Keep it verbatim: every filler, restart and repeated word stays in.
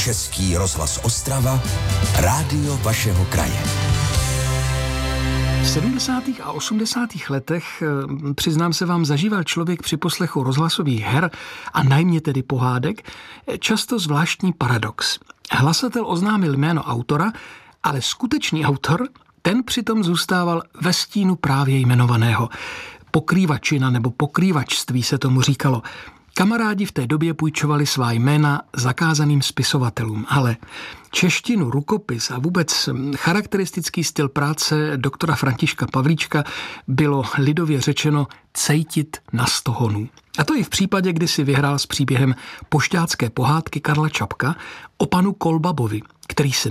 Český rozhlas Ostrava, rádio vašeho kraje. V sedmdesátých a osmdesátých letech, přiznám se vám, zažíval člověk při poslechu rozhlasových her a najmě tedy pohádek často zvláštní paradox. Hlasatel oznámil jméno autora, ale skutečný autor, ten přitom zůstával ve stínu právě jmenovaného. Pokrývačina nebo pokrývačství se tomu říkalo. Kamarádi v té době půjčovali svá jména zakázaným spisovatelům, ale češtinu, rukopis a vůbec charakteristický styl práce doktora Františka Pavlíčka bylo lidově řečeno cejtit na stohonu. A to i v případě, kdy si vyhrál s příběhem pošťácké pohádky Karla Čapka o panu Kolbabovi, který se